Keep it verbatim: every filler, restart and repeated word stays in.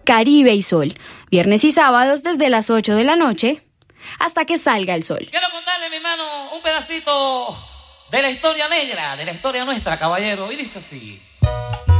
Caribe y Sol, viernes y sábados desde las ocho de la noche hasta que salga el sol. Quiero contarle, mi hermano, un pedacito de la historia negra, de la historia nuestra, caballero, y dice así.